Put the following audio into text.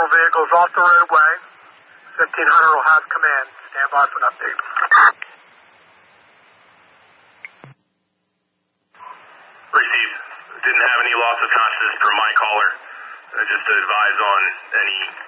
All vehicles off the roadway. 1500 will have command. Stand by for an update. Received. Didn't have any loss of consciousness per my caller. Just to advise on any